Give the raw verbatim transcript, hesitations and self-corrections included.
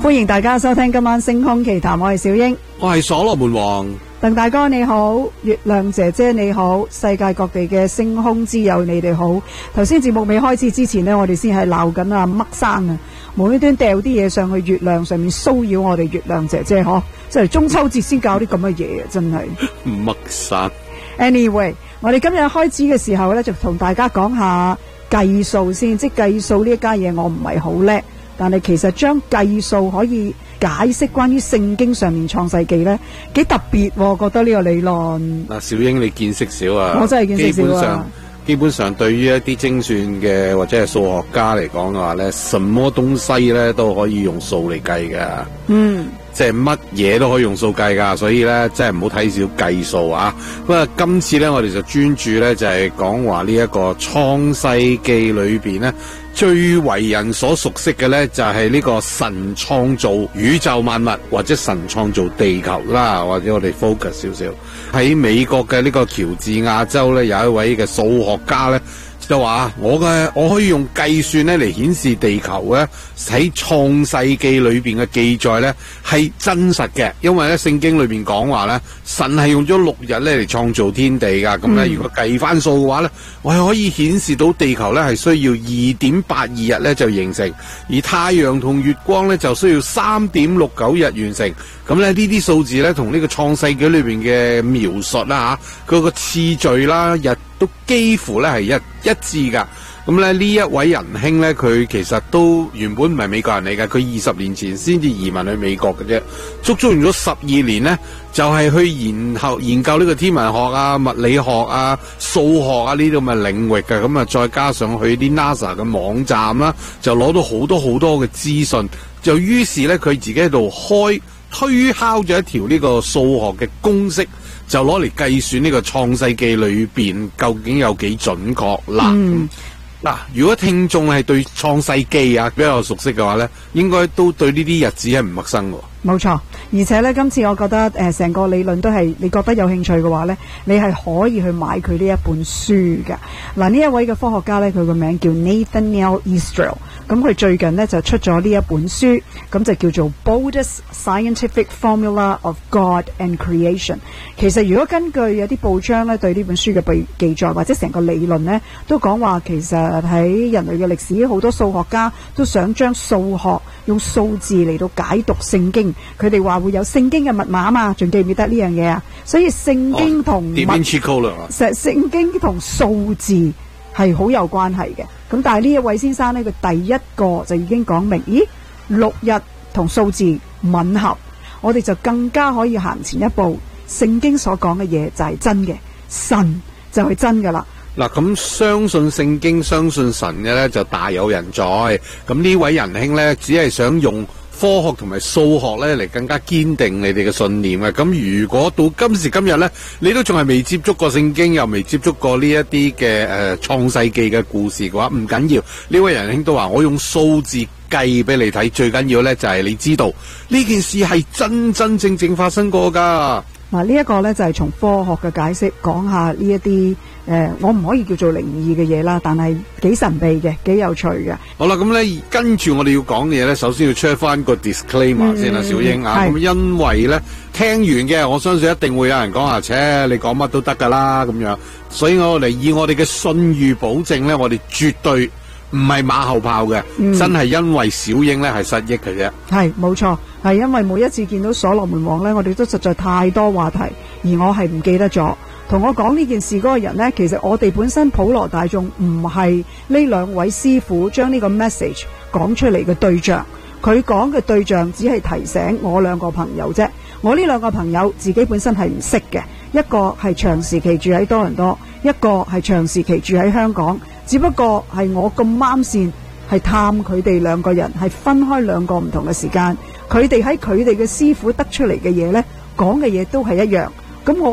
歡迎大家收聽今晚星空奇談，我係小英， 我係所羅門王。 鄧大哥你好，月亮姐姐你好，世界各地嘅星空之友你哋好。頭先節目未開始之前呢，我哋先係鬧緊阿麥生啊，無端端掉啲嘢上去月亮上面騷擾我哋月亮姐姐嗬，即係中秋節先搞啲咁嘅嘢啊，真係麥生。 Anyway， 我哋今日開始嘅時候呢，就同大家講下計數先，即係計數呢一家嘢我唔係好叻，但係其實將計數可以解釋關於聖經上面創世紀呢，幾特別，我覺得呢個理論。 嗱，小英你見識少啊， 我真係見識少啊。 基本上，基本上對於一啲精算嘅或者係數學家嚟講嘅話呢，什麼東西呢都可以用數嚟計㗎。嗯。即係乜嘢都可以用數計噶，所以咧真係唔好睇小計數啊！不過今次咧，我哋就專注咧就係講話呢一個創世記裏邊咧最為人所熟悉嘅咧就係呢個神創造宇宙萬物或者神創造地球啦，或者我哋 focus 少少喺美國嘅呢個喬治亞州咧有一位嘅數學家咧。就話我嘅我可以用計算咧嚟顯示地球咧喺創世記裏邊嘅記載咧係真實嘅，因為咧聖經裏邊講話咧神係用咗六日咧嚟創造天地噶，咁咧、嗯、如果計翻數嘅話咧，我係可以顯示到地球咧係需要二點八二日咧就形成，而太陽同月光咧就需要三點六九日完成。咁咧呢啲數字咧同呢個創世紀裏邊嘅描述啦吓，佢個次序啦日都幾乎咧係一一致噶。咁咧呢一位仁兄咧，佢其實都原本唔係美國人嚟噶，佢二十年前先至移民去美國嘅啫，足足用咗十二年咧，就係、是、去研究研究呢個天文學啊、物理學啊、數學啊呢啲咁嘅領域嘅。咁啊再加上去啲 NASA 嘅網站啦，就攞到好多好多嘅資訊，就於是咧佢自己喺度開推敲咗一條呢個數學嘅公式，就攞嚟計算呢個創世記裏邊究竟有幾準確啦。嗯嗱，如果聽眾係對創世記啊比較熟悉嘅話咧，應該都對呢啲日子係唔陌生嘅。 冇錯，而且咧今次我覺得誒成、呃、個理論都係你覺得有興趣嘅話咧，你係可以去買佢呢一本書嘅。嗱，呢一位嘅科學家咧，佢個名叫 Nathaniel Estrel， 咁佢最近咧就出咗呢一本書，咁就叫做 Boldest Scientific Formula of God and Creation。其實如果根據有啲報章咧對呢本書嘅記記載或者成個理論咧，都講話其實喺人類嘅歷史，好多數學家都想將數學用數字嚟到解讀聖經。佢哋話會有聖經嘅密碼嘛，仲記唔記得呢樣嘢啊？所以聖經同密聖經同數字係好有關係嘅。咁但係呢一位先生呢，佢第一個就已經講明，咦，六日同數字吻合，我哋就更加可以行前一步。聖經所講嘅嘢就係真嘅，神就係真噶啦。 嗱，咁相信聖經、相信神嘅咧，就大有人在。咁呢位仁兄咧，只係想用科學同埋數學咧嚟更加堅定你哋嘅信念嘅。咁如果到今時今日咧，你都仲係未接觸過聖經，又未接觸過呢一啲嘅誒創世記嘅故事嘅話，唔緊要。呢位仁兄都話：我用數字計俾你睇，最緊要咧就係你知道呢件事係真真正正發生過噶。 嗱，呢一個呢，就係從科學嘅解釋講下呢一啲誒，我唔可以叫做靈異嘅嘢啦，但係幾神秘嘅，幾有趣嘅。 好啦，咁呢跟住我哋要講嘅嘢呢，首先要出翻個 disclaimer 先啦，嗯、小英啊，咁因為呢，聽完嘅，我相信一定會有人講啊，切，你講乜都得噶啦咁樣，所以我哋以我哋嘅信譽保證呢，我哋絕對唔係馬後炮嘅，嗯、真係因為小英呢係失憶嘅啫。係，冇錯。係因為每一次見到所羅門王呢，我哋都實在太多話題，而我係唔記得咗。同我講呢件事嗰個人呢，其實我哋本身普羅大眾唔係呢兩位師傅將呢個 message 講出嚟嘅對象，佢講嘅對象只係提醒我兩個朋友啫。我呢兩個朋友自己本身係唔識嘅，一個係長時期住喺多倫多，一個係長時期住喺香港，只不過係我咁啱線係探佢哋兩個人，係分開兩個唔同嘅時間。佢哋喺佢哋嘅師傅得出嚟嘅嘢呢，講嘅嘢都係一樣。咁我